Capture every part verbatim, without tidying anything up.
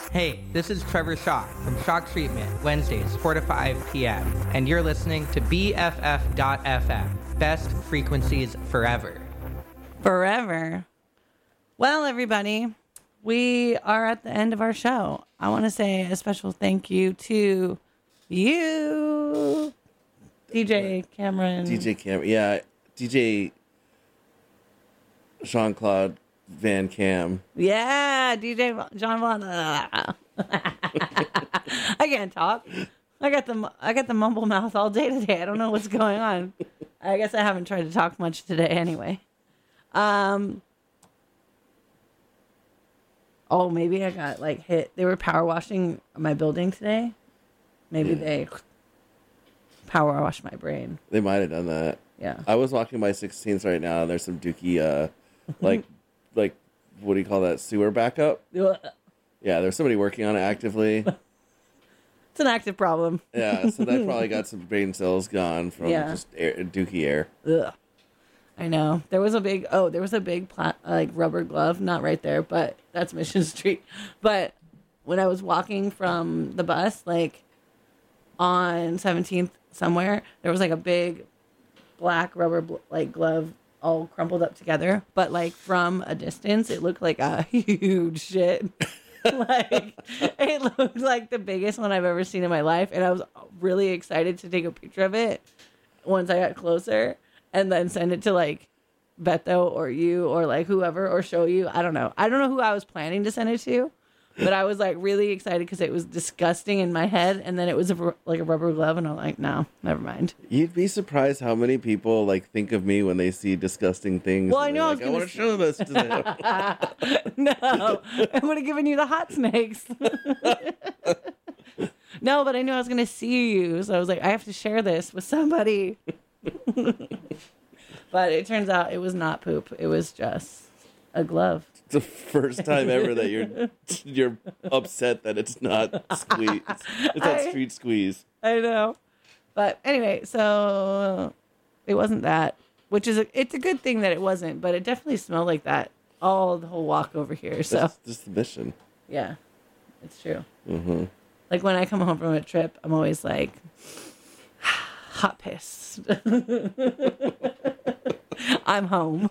Hey, this is Trevor Shock from Shock Treatment, Wednesdays, four to five p.m. And you're listening to B F F dot F M, best frequencies forever. Forever. Well, everybody, we are at the end of our show. I want to say a special thank you to you, D J Cameron. D J Cameron, yeah. D J Jean-Claude Van Cam. Yeah, D J John Von. I can't talk. I got the I got the mumble mouth all day today. I don't know what's going on. I guess I haven't tried to talk much today anyway. Um. Oh, maybe I got like hit. They were power washing my building today. Maybe yeah. they power washed my brain. They might have done that. Yeah. I was walking by sixteenth right now, and there's some dookie, uh, like, like, what do you call that? Sewer backup? Yeah, there's somebody working on it actively. It's an active problem. Yeah, so that probably got some brain cells gone from yeah. just air, dookie air. Ugh. I know. There was a big, oh, there was a big, pla- like, rubber glove. Not right there, but that's Mission Street. But when I was walking from the bus, like, on seventeenth somewhere, there was, like, a big black rubber, bl- like, glove all crumpled up together. But, like, from a distance, it looked like a huge shit. Like, it looked like the biggest one I've ever seen in my life. And I was really excited to take a picture of it once I got closer. And then send it to, like, Beto or you or, like, whoever or show you. I don't know. I don't know who I was planning to send it to. But I was, like, really excited because it was disgusting in my head. And then it was, a, like, a rubber glove. And I'm like, no, never mind. You'd be surprised how many people, like, think of me when they see disgusting things. Well, I know I was like, I want to show this to them. No. I would have given you the hot snakes. No, but I knew I was going to see you. So I was like, I have to share this with somebody. But it turns out it was not poop. It was just a glove. It's the first time ever that you're you're upset that it's not squeeze. It's not I, street squeeze. I know. But anyway, so it wasn't that, which is a, it's a good thing that it wasn't, but it definitely smelled like that all the whole walk over here. So that's just the mission. Yeah, it's true. Mm-hmm. Like when I come home from a trip, I'm always like hot piss. I'm home.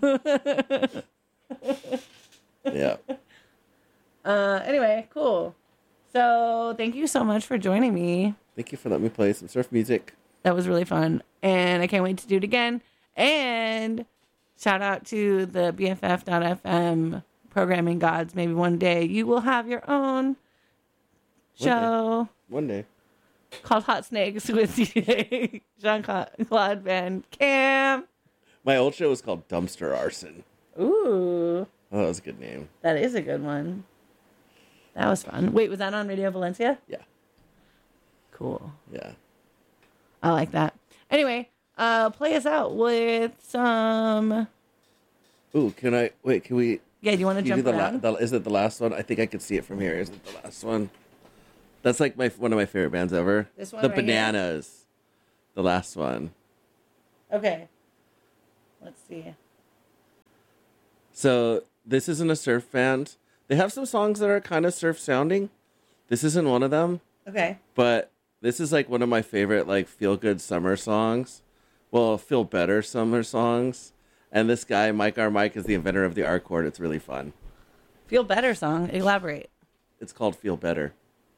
Yeah. Uh, anyway, cool. So thank you so much for joining me. Thank you for letting me play some surf music. That was really fun. And I can't wait to do it again. And shout out to the B F F dot F M programming gods. Maybe one day you will have your own show. One day. One day. Called Hot Snakes with D J Jean-Claude Van Cam. My old show was called Dumpster Arson. Ooh. Oh, that was a good name. That is a good one. That was fun. Wait, was that on Radio Valencia? Yeah. Cool. Yeah. I like that. Anyway, uh, play us out with some... Ooh, can I... Wait, can we... Yeah, do you want to jump the around? La- the, is it the last one? I think I could see it from here. Is it the last one? That's like my one of my favorite bands ever. This one The right Bananas. Here? The last one. Okay. Let's see. So, this isn't a surf band. They have some songs that are kind of surf sounding. This isn't one of them. Okay. But this is like one of my favorite like feel good summer songs. Well, feel better summer songs. And this guy, Mike R. Mike, is the inventor of the R chord. It's really fun. Feel better song. Elaborate. It's called Feel Better.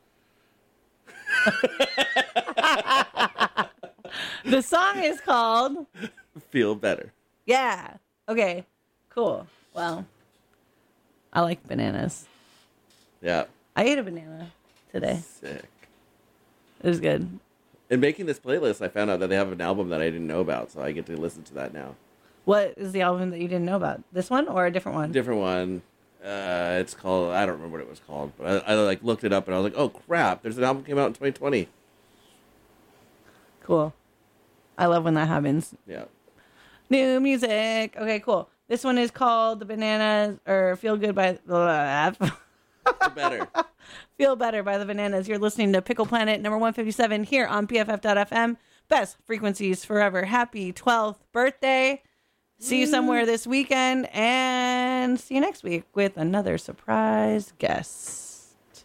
The song is called Feel Better. Yeah. Okay. Cool. Well, I like bananas. Yeah. I ate a banana today. Sick. It was good. In making this playlist, I found out that they have an album that I didn't know about, so I get to listen to that now. What is the album that you didn't know about? This one or a different one? Different one. Uh, it's called, I don't remember what it was called, but I, I like looked it up and I was like, oh crap, there's an album that came out in twenty twenty. Cool. I love when that happens. Yeah. New music. Okay, cool. This one is called The Bananas, or Feel Good by... Feel Better. Feel Better by The Bananas. You're listening to Pickle Planet number one fifty-seven here on B F F dot F M. Best frequencies forever. Happy twelfth birthday. See you somewhere this weekend, and see you next week with another surprise guest.